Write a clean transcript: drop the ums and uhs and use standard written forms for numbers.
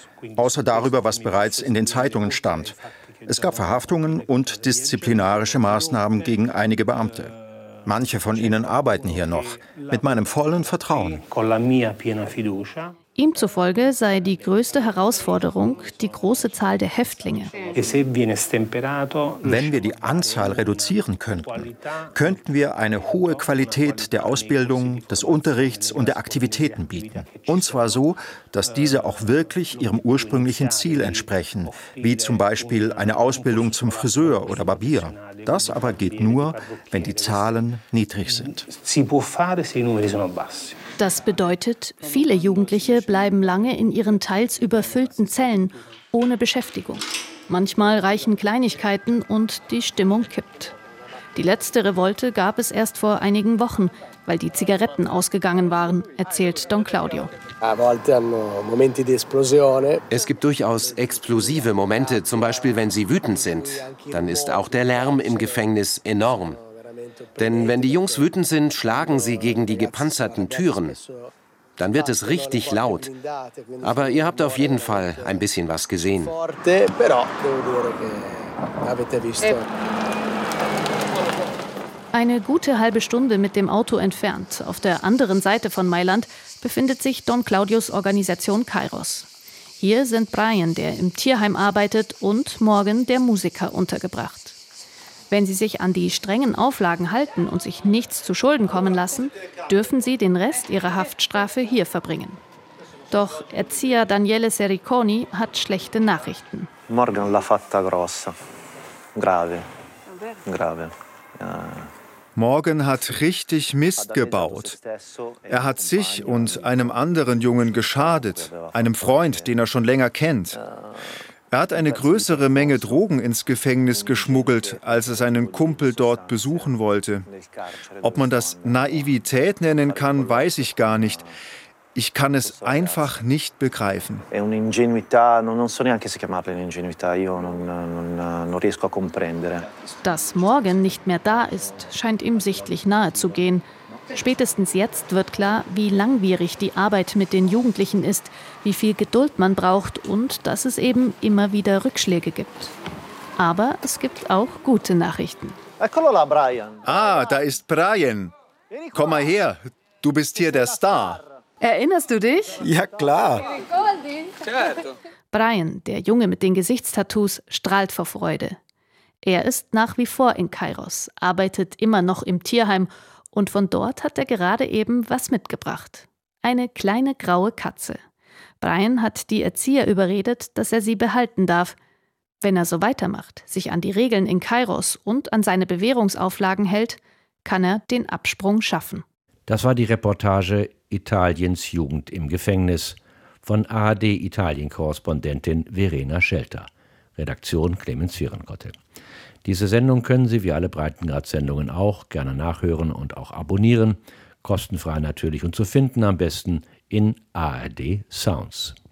außer darüber, was bereits in den Zeitungen stand. Es gab Verhaftungen und disziplinarische Maßnahmen gegen einige Beamte. Manche von ihnen arbeiten hier noch, mit meinem vollen Vertrauen. Ihm zufolge sei die größte Herausforderung die große Zahl der Häftlinge. Wenn wir die Anzahl reduzieren könnten, könnten wir eine hohe Qualität der Ausbildung, des Unterrichts und der Aktivitäten bieten. Und zwar so, dass diese auch wirklich ihrem ursprünglichen Ziel entsprechen, wie zum Beispiel eine Ausbildung zum Friseur oder Barbier. Das aber geht nur, wenn die Zahlen niedrig sind. Das bedeutet, viele Jugendliche bleiben lange in ihren teils überfüllten Zellen, ohne Beschäftigung. Manchmal reichen Kleinigkeiten und die Stimmung kippt. Die letzte Revolte gab es erst vor einigen Wochen, weil die Zigaretten ausgegangen waren, erzählt Don Claudio. Es gibt durchaus explosive Momente, zum Beispiel wenn sie wütend sind. Dann ist auch der Lärm im Gefängnis enorm. Denn wenn die Jungs wütend sind, schlagen sie gegen die gepanzerten Türen. Dann wird es richtig laut. Aber ihr habt auf jeden Fall ein bisschen was gesehen. Eine gute halbe Stunde mit dem Auto entfernt, auf der anderen Seite von Mailand, befindet sich Don Claudios Organisation Kairos. Hier sind Brian, der im Tierheim arbeitet, und Morgan, der Musiker, untergebracht. Wenn sie sich an die strengen Auflagen halten und sich nichts zu Schulden kommen lassen, dürfen sie den Rest ihrer Haftstrafe hier verbringen. Doch Erzieher Daniele Sericoni hat schlechte Nachrichten. Morgan l'ha fatta grossa. Grave. Grave. Morgan hat richtig Mist gebaut. Er hat sich und einem anderen Jungen geschadet, einem Freund, den er schon länger kennt. Er hat eine größere Menge Drogen ins Gefängnis geschmuggelt, als er seinen Kumpel dort besuchen wollte. Ob man das Naivität nennen kann, weiß ich gar nicht. Ich kann es einfach nicht begreifen. Dass Morgan nicht mehr da ist, scheint ihm sichtlich nahe zu gehen. Spätestens jetzt wird klar, wie langwierig die Arbeit mit den Jugendlichen ist, wie viel Geduld man braucht und dass es eben immer wieder Rückschläge gibt. Aber es gibt auch gute Nachrichten. Ah, da ist Brian. Komm mal her, du bist hier der Star. Erinnerst du dich? Ja, klar. Brian, der Junge mit den Gesichtstattoos, strahlt vor Freude. Er ist nach wie vor in Kairos, arbeitet immer noch im Tierheim und von dort hat er gerade eben was mitgebracht. Eine kleine graue Katze. Brian hat die Erzieher überredet, dass er sie behalten darf. Wenn er so weitermacht, sich an die Regeln in Kairos und an seine Bewährungsauflagen hält, kann er den Absprung schaffen. Das war die Reportage Italiens Jugend im Gefängnis von ARD-Italien-Korrespondentin Verena Schelter. Redaktion Clemens Vierenkotte. Diese Sendung können Sie wie alle Breitengrad-Sendungen auch gerne nachhören und auch abonnieren. Kostenfrei natürlich und zu finden am besten in ARD Sounds.